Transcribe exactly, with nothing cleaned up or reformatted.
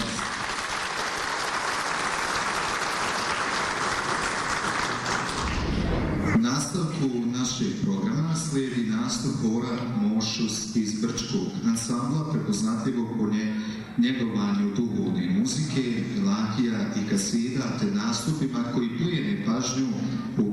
nastavku našeg programa slijedi nastup hora Mošus iz Brčkog ansambla prepoznatljivog po nje, njegovanju duhovne muzike, lakija i kasida te nastupima koji plijene pažnju u